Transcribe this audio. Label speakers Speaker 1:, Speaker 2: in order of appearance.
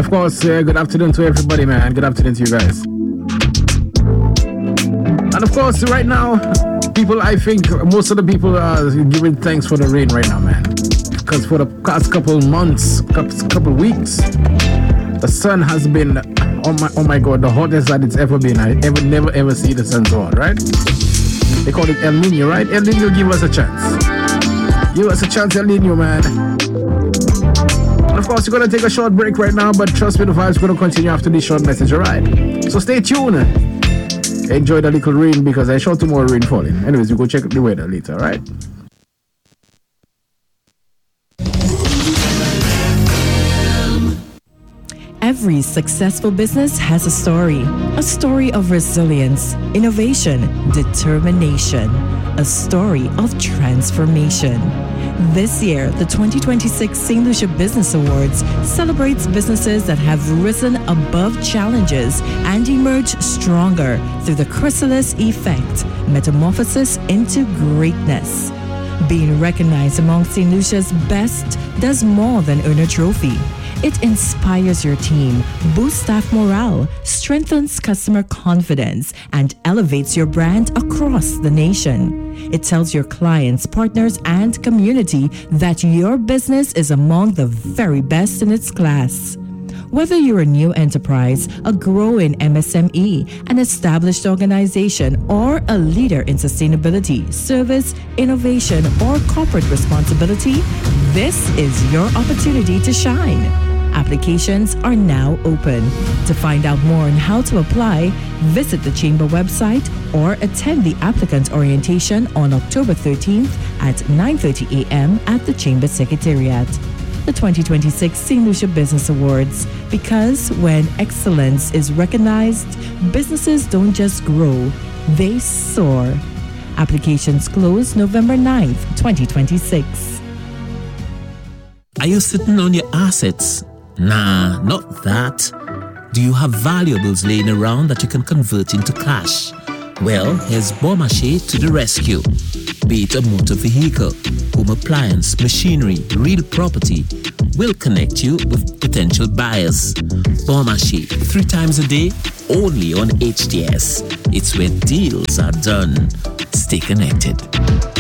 Speaker 1: Of course, good afternoon to everybody, man. Good afternoon to you guys. And of course, right now, people, I think most of the people are giving thanks for the rain right now, man. Because for the past couple months, couple weeks, the sun has been, oh my God, the hottest that it's ever been. I never ever see the sun so hot, right? They call it El Nino, right? El Nino, give us a chance. Give us a chance, El Nino, man. And of course, we're going to take a short break right now, but trust me, the vibe's going to continue after this short message, alright? So stay tuned. Enjoy the little rain because I saw tomorrow rain falling. Anyways, we go check the weather later, alright?
Speaker 2: Every successful business has a story of resilience, innovation, determination, a story of transformation. This year, the 2026 St. Lucia Business Awards celebrates businesses that have risen above challenges and emerged stronger through the chrysalis effect, metamorphosis into greatness. Being recognized among St. Lucia's best does more than earn a trophy. It inspires your team, boosts staff morale, strengthens customer confidence, and elevates your brand across the nation. It tells your clients, partners, and community that your business is among the very best in its class. Whether you're a new enterprise, a growing MSME, an established organization, or a leader in sustainability, service, innovation, or corporate responsibility, this is your opportunity to shine. Applications are now open. To find out more on how to apply, visit the Chamber website or attend the applicant orientation on October 13th at 9:30 a.m. at the Chamber Secretariat. The 2026 St. Lucia Business Awards, because when excellence is recognized, businesses don't just grow, they soar. Applications close November 9th, 2026.
Speaker 3: Are you sitting on your assets? Nah, not that. Do you have valuables laying around that you can convert into cash? Well, here's Beaumarchais to the rescue. Be it a motor vehicle, home appliance, machinery, real property, we'll connect you with potential buyers. Beaumarchais, 3 times a day, only on HTS. It's where deals are done. Stay connected.